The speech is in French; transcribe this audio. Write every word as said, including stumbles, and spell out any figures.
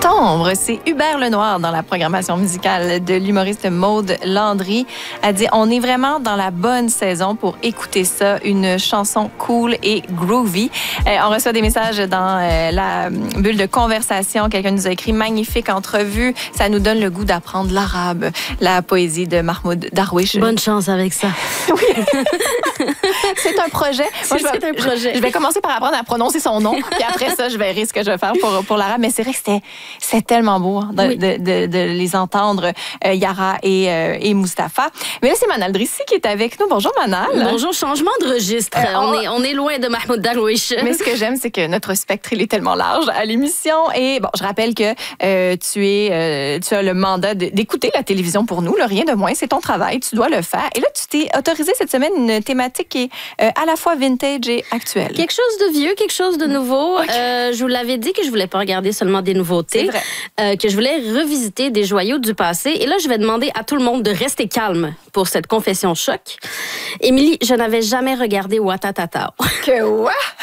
Septembre, c'est Hubert Lenoir dans la programmation musicale de l'humoriste Maude Landry. Elle dit, on est vraiment dans la bonne saison pour écouter ça, une chanson cool et groovy. Euh, on reçoit des messages dans euh, la bulle de conversation. Quelqu'un nous a écrit, magnifique entrevue. Ça nous donne le goût d'apprendre l'arabe, la poésie de Mahmoud Darwish. Bonne chance avec ça. Oui. C'est un projet. Moi, je vais, c'est un projet. Je, je vais commencer par apprendre à prononcer son nom, puis après ça, je verrai ce que je vais faire pour, pour l'arabe. Mais c'est vrai que c'était, c'était tellement beau hein, de, oui. de, de, de les entendre, euh, Yara et, euh, et Mustapha. Mais là, c'est Manal Drissi qui est avec nous. Bonjour, Manal. Bonjour, changement de registre. Euh, on, on, est, on est loin de Mahmoud Darwish. Mais ce que j'aime, c'est que notre spectre, il est tellement large à l'émission. Et bon, je rappelle que euh, tu, es, euh, tu as le mandat de, d'écouter la télévision pour nous. Là, rien de moins, c'est ton travail. Tu dois le faire. Et là, tu t'es autorisé cette semaine une thématique qui est euh, à la fois vintage et actuelle. Quelque chose de vieux, quelque chose de nouveau. Okay. Euh, je vous l'avais dit que je voulais pas regarder seulement des nouveautés, euh, que je voulais revisiter des joyaux du passé. Et là, je vais demander à tout le monde de rester calme pour cette confession choc. Émilie, je n'avais jamais regardé Ouattatata. Que quoi?